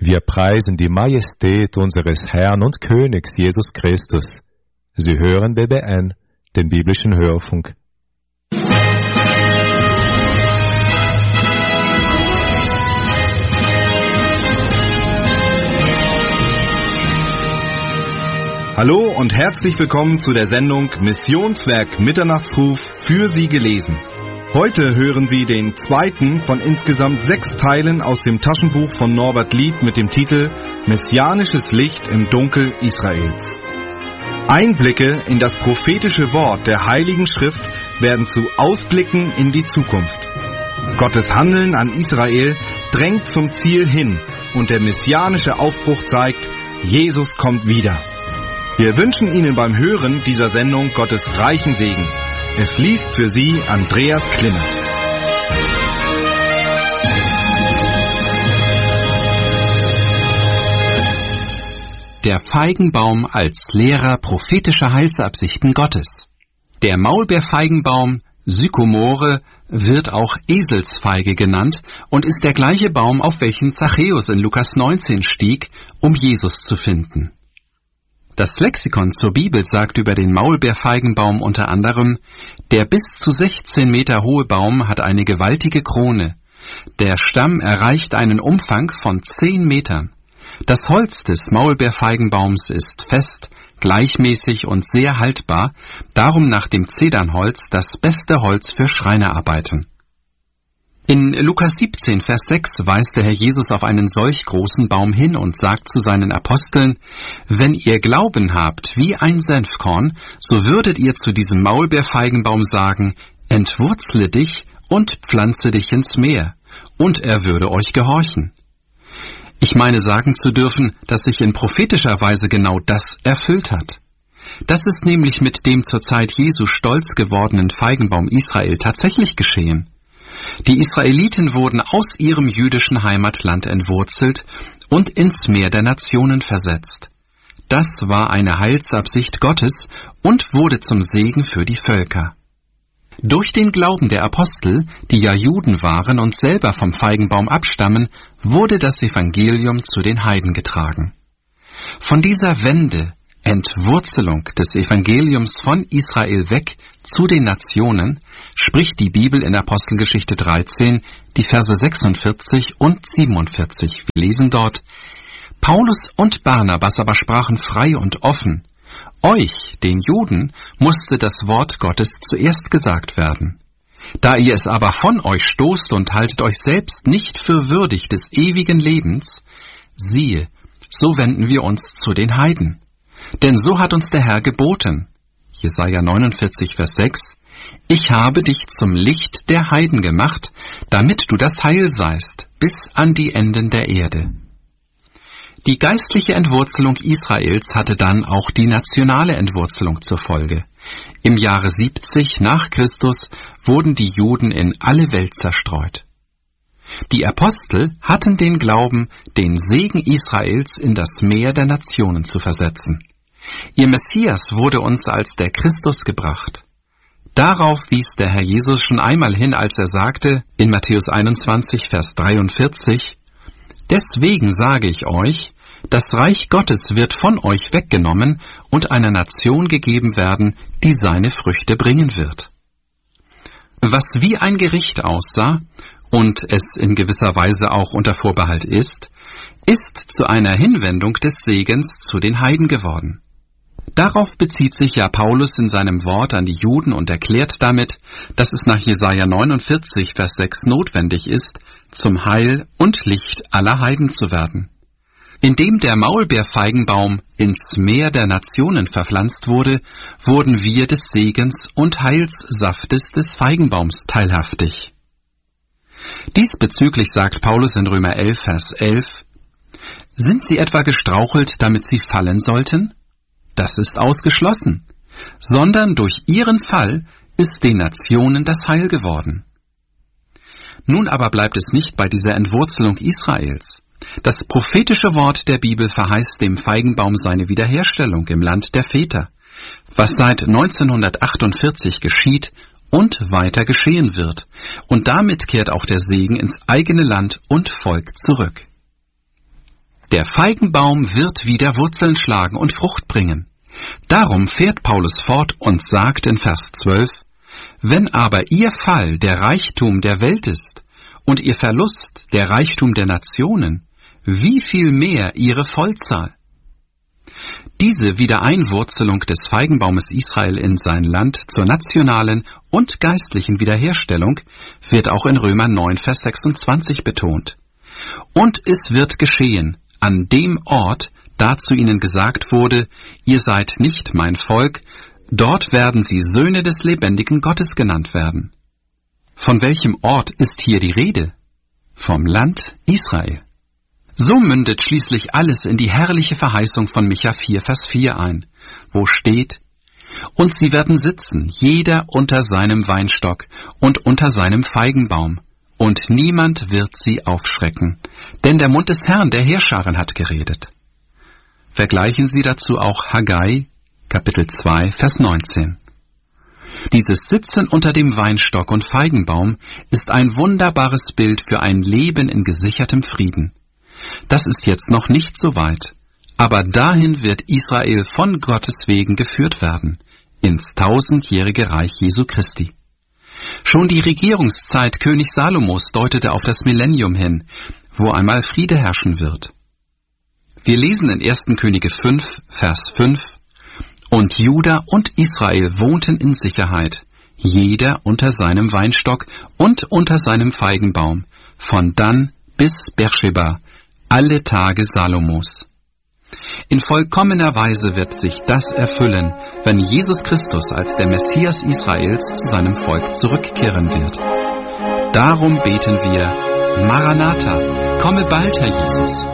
Wir preisen die Majestät unseres Herrn und Königs Jesus Christus. Sie hören BBN, den biblischen Hörfunk. Hallo und herzlich willkommen zu der Sendung Missionswerk Mitternachtsruf für Sie gelesen. Heute hören Sie den zweiten von insgesamt 6 Teilen aus dem Taschenbuch von Norbert Lied mit dem Titel Messianisches Licht im Dunkel Israels. Einblicke in das prophetische Wort der Heiligen Schrift werden zu Ausblicken in die Zukunft. Gottes Handeln an Israel drängt zum Ziel hin und der messianische Aufbruch zeigt, Jesus kommt wieder. Wir wünschen Ihnen beim Hören dieser Sendung Gottes reichen Segen. Es liest für Sie Andreas Klimmer. Der Feigenbaum als Lehrer prophetischer Heilsabsichten Gottes. Der Maulbeerfeigenbaum, Sykomore, wird auch Eselsfeige genannt und ist der gleiche Baum, auf welchen Zachäus in Lukas 19 stieg, um Jesus zu finden. Das Lexikon zur Bibel sagt über den Maulbeerfeigenbaum unter anderem: Der bis zu 16 Meter hohe Baum hat eine gewaltige Krone. Der Stamm erreicht einen Umfang von 10 Metern. Das Holz des Maulbeerfeigenbaums ist fest, gleichmäßig und sehr haltbar, darum nach dem Zedernholz das beste Holz für Schreinerarbeiten. In Lukas 17, Vers 6 weist der Herr Jesus auf einen solch großen Baum hin und sagt zu seinen Aposteln: Wenn ihr Glauben habt wie ein Senfkorn, so würdet ihr zu diesem Maulbeerfeigenbaum sagen: Entwurzle dich und pflanze dich ins Meer, und er würde euch gehorchen. Ich meine sagen zu dürfen, dass sich in prophetischer Weise genau das erfüllt hat. Das ist nämlich mit dem zur Zeit Jesu stolz gewordenen Feigenbaum Israel tatsächlich geschehen. Die Israeliten wurden aus ihrem jüdischen Heimatland entwurzelt und ins Meer der Nationen versetzt. Das war eine Heilsabsicht Gottes und wurde zum Segen für die Völker. Durch den Glauben der Apostel, die ja Juden waren und selber vom Feigenbaum abstammen, wurde das Evangelium zu den Heiden getragen. Von dieser Wende, Entwurzelung des Evangeliums von Israel weg zu den Nationen, spricht die Bibel in Apostelgeschichte 13, die Verse 46 und 47. Wir lesen dort: Paulus und Barnabas aber sprachen frei und offen: Euch, den Juden, musste das Wort Gottes zuerst gesagt werden. Da ihr es aber von euch stoßt und haltet euch selbst nicht für würdig des ewigen Lebens, siehe, so wenden wir uns zu den Heiden. Denn so hat uns der Herr geboten, Jesaja 49, Vers 6, ich habe dich zum Licht der Heiden gemacht, damit du das Heil seist, bis an die Enden der Erde. Die geistliche Entwurzelung Israels hatte dann auch die nationale Entwurzelung zur Folge. Im Jahre 70 nach Christus wurden die Juden in alle Welt zerstreut. Die Apostel hatten den Glauben, den Segen Israels in das Meer der Nationen zu versetzen. Ihr Messias wurde uns als der Christus gebracht. Darauf wies der Herr Jesus schon einmal hin, als er sagte, in Matthäus 21, Vers 43, Deswegen sage ich euch, das Reich Gottes wird von euch weggenommen und einer Nation gegeben werden, die seine Früchte bringen wird. Was wie ein Gericht aussah und es in gewisser Weise auch unter Vorbehalt ist zu einer Hinwendung des Segens zu den Heiden geworden. Darauf bezieht sich ja Paulus in seinem Wort an die Juden und erklärt damit, dass es nach Jesaja 49, Vers 6 notwendig ist, zum Heil und Licht aller Heiden zu werden. Indem der Maulbeerfeigenbaum ins Meer der Nationen verpflanzt wurde, wurden wir des Segens und Heilssaftes des Feigenbaums teilhaftig. Diesbezüglich sagt Paulus in Römer 11, Vers 11, Sind sie etwa gestrauchelt, damit sie fallen sollten? Das ist ausgeschlossen, sondern durch ihren Fall ist den Nationen das Heil geworden. Nun aber bleibt es nicht bei dieser Entwurzelung Israels. Das prophetische Wort der Bibel verheißt dem Feigenbaum seine Wiederherstellung im Land der Väter, was seit 1948 geschieht und weiter geschehen wird. Und damit kehrt auch der Segen ins eigene Land und Volk zurück. Der Feigenbaum wird wieder Wurzeln schlagen und Frucht bringen. Darum fährt Paulus fort und sagt in Vers 12, wenn aber ihr Fall der Reichtum der Welt ist und ihr Verlust der Reichtum der Nationen, wie viel mehr ihre Vollzahl? Diese Wiedereinwurzelung des Feigenbaumes Israel in sein Land zur nationalen und geistlichen Wiederherstellung wird auch in Römer 9, Vers 26 betont. Und es wird geschehen, an dem Ort, da zu ihnen gesagt wurde, ihr seid nicht mein Volk, dort werden sie Söhne des lebendigen Gottes genannt werden. Von welchem Ort ist hier die Rede? Vom Land Israel. So mündet schließlich alles in die herrliche Verheißung von Micha 4, Vers 4 ein, wo steht, und sie werden sitzen, jeder unter seinem Weinstock und unter seinem Feigenbaum, und niemand wird sie aufschrecken, denn der Mund des Herrn, der Heerscharen, hat geredet. Vergleichen Sie dazu auch Haggai, Kapitel 2, Vers 19. Dieses Sitzen unter dem Weinstock und Feigenbaum ist ein wunderbares Bild für ein Leben in gesichertem Frieden. Das ist jetzt noch nicht so weit, aber dahin wird Israel von Gottes wegen geführt werden, ins 1000-jährige Reich Jesu Christi. Schon die Regierungszeit König Salomos deutete auf das Millennium hin, wo einmal Friede herrschen wird. Wir lesen in 1. Könige 5, Vers 5, und Juda und Israel wohnten in Sicherheit, jeder unter seinem Weinstock und unter seinem Feigenbaum, von Dan bis Beersheba, alle Tage Salomos. In vollkommener Weise wird sich das erfüllen, wenn Jesus Christus als der Messias Israels zu seinem Volk zurückkehren wird. Darum beten wir, Maranatha, komme bald, Herr Jesus.